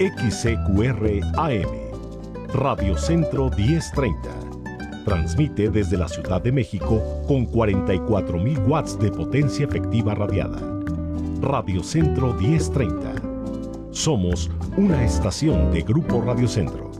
XCQR AM, Radio Centro 1030. Transmite desde la Ciudad de México con 44,000 watts de potencia efectiva radiada. Radio Centro 1030. Somos una estación de Grupo Radio Centro.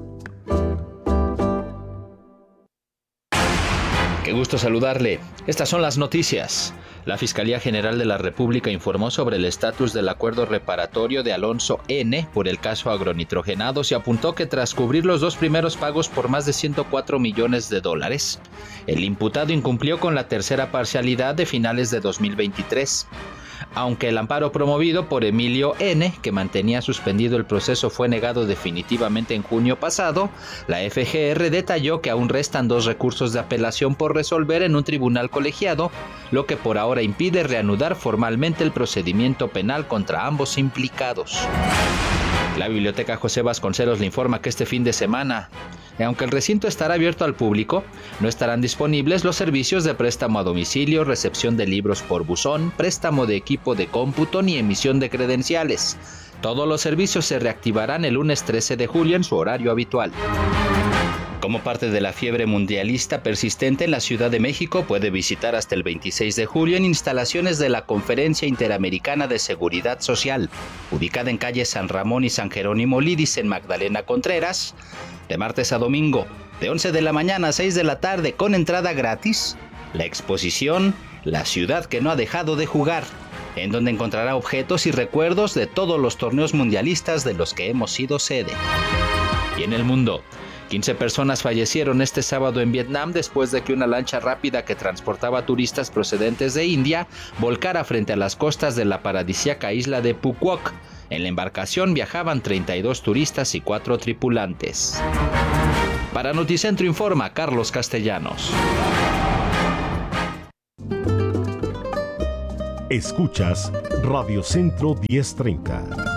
Qué gusto saludarle. Estas son las noticias. La Fiscalía General de la República informó sobre el estatus del acuerdo reparatorio de Alonso N. por el caso agronitrogenados y apuntó que tras cubrir los dos primeros pagos por más de $104 millones, el imputado incumplió con la tercera parcialidad de finales de 2023. Aunque el amparo promovido por Emilio N., que mantenía suspendido el proceso, fue negado definitivamente en junio pasado, la FGR detalló que aún restan 2 recursos de apelación por resolver en un tribunal colegiado, lo que por ahora impide reanudar formalmente el procedimiento penal contra ambos implicados. La Biblioteca José Vasconcelos le informa que este fin de semana, aunque el recinto estará abierto al público, no estarán disponibles los servicios de préstamo a domicilio, recepción de libros por buzón, préstamo de equipo de cómputo ni emisión de credenciales. Todos los servicios se reactivarán el lunes 13 de julio en su horario habitual. Como parte de la fiebre mundialista persistente en la Ciudad de México, puede visitar hasta el 26 de julio en instalaciones de la Conferencia Interamericana de Seguridad Social, ubicada en calle San Ramón y San Jerónimo Lidis en Magdalena Contreras, de martes a domingo, de 11 de la mañana a 6 de la tarde, con entrada gratis, la exposición La Ciudad que no ha dejado de jugar, en donde encontrará objetos y recuerdos de todos los torneos mundialistas de los que hemos sido sede. Y en el mundo, 15 personas fallecieron este sábado en Vietnam después de que una lancha rápida que transportaba turistas procedentes de India volcara frente a las costas de la paradisíaca isla de Phu Quoc. En la embarcación viajaban 32 turistas y 4 tripulantes. Para Noticentro informa Carlos Castellanos. Escuchas Radio Centro 1030.